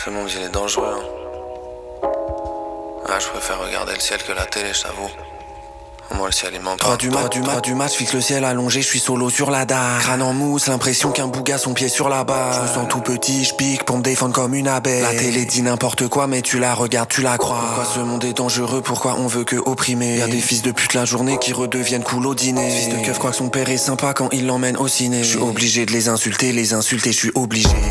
Ce monde il est dangereux hein. Ah, je préfère regarder le ciel que la télé, je t'avoue. Au moins le ciel il ment pas. 3 du match, fixe le ciel allongé, je suis solo sur la dalle. Crâne en mousse, l'impression qu'un bouga son pied sur la barre. Je me sens tout petit, je pique pour me défendre comme une abeille. La télé dit n'importe quoi mais tu la regardes, tu la crois. Pourquoi ce monde est dangereux, pourquoi on veut que opprimer? Y'a des fils de pute la journée qui redeviennent cool au dîner. Fils de keuf croit que son père est sympa quand il l'emmène au ciné. Je suis obligé de les insulter, je suis obligé.